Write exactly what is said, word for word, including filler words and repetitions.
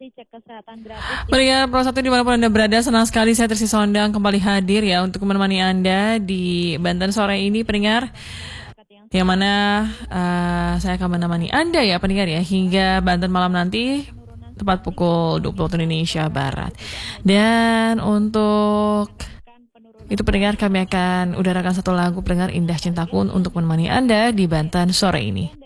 vaksinasi, cek kesehatan gratis. Pendengar Pro satu dimanapun Anda berada, senang sekali saya Trisi Sondang kembali hadir ya untuk menemani Anda di Banten sore ini, pendengar. Yang mana uh, saya akan menemani Anda ya pendengar ya hingga Banten malam nanti tepat pukul dua puluh waktu Indonesia Barat. Dan untuk itu pendengar, kami akan udarakan satu lagu pendengar Indah Cintaku untuk menemani Anda di Banten sore ini.